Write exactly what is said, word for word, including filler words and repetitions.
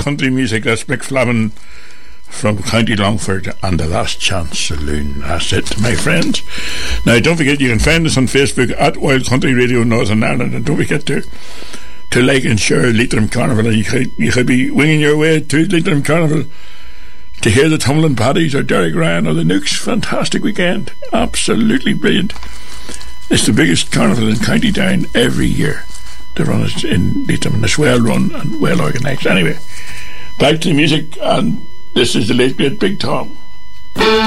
country music. That's Mick Flavin from County Longford and the Last Chance Saloon. That's it, my friends. Now, don't forget, you can find us on Facebook at Wild Country Radio Northern Ireland, and don't forget to to like and share Leitrim Carnival. And you could, you could be winging your way to Leitrim Carnival to hear the Tumbling Paddies or Derek Ryan or the Nooks. Fantastic weekend, absolutely brilliant. It's the biggest carnival in County Down every year. They run it in Leitrim, and it's well run and well organised. Anyway, back to the music, and this is the late great Big Tom.